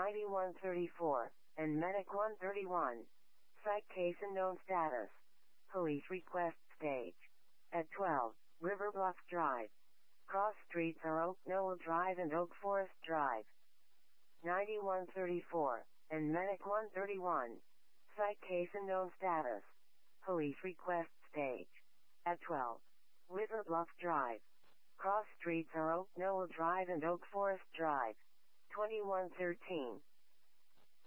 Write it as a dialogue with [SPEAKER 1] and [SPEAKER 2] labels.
[SPEAKER 1] 9134, and Medic 131. Psych case unknown status. Police request stage. At 12, Riverbluff Drive. Cross streets are Oak Knoll Drive and Oak Forest Drive. 9134, and Medic 131. Psych case unknown status. Police request stage. At 12, Riverbluff Drive. Cross streets are Oak Knoll Drive and Oak Forest Drive. 2113.